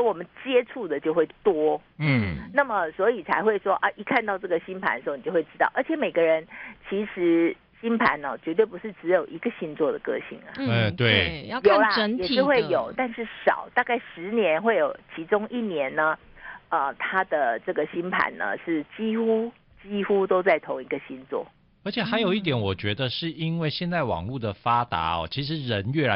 我们接触的就会多，那么所以才会说啊，一看到这个星盘的时候，你就会知道，而且每个人其实星盘哦，绝对不是只有一个星座的个性啊， 对， 要看整体的， 也是会有，但是少，大概10年会有其中1年呢，他的这个星盘呢是几乎都在同一个星座。 而且还有一点，我觉得是因为现在网络的发达哦，其实人越来